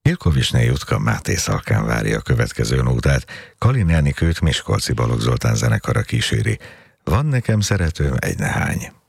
Ilkovicsné Jutka Máté Szalkán várja a következő nótát, Kalin Enikőt Miskolci Balogh Zoltán zenekara kíséri. Van nekem szeretőm egy nehány.